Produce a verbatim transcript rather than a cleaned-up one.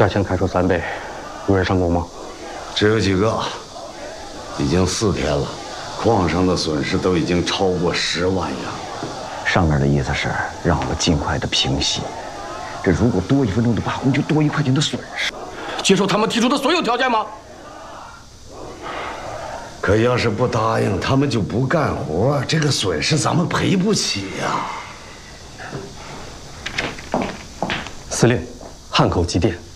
价钱开出三倍，有人上钩吗？ 只有几个，已经四天了，矿上的损失都已经超过十万元了。 上面的意思是让我们尽快的平息。这如果多一分钟的罢工，就多一块钱的损失。 接受他们提出的所有条件吗？ 可要是不答应，他们就不干活，这个损失咱们赔不起呀。 司令，汉口急电。